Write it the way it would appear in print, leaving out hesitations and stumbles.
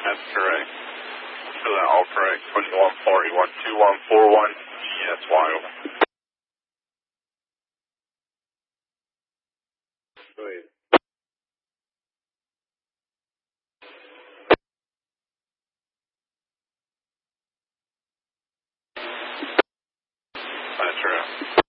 That's correct. So that all correct. 2141 GSY. Go ahead. That's right.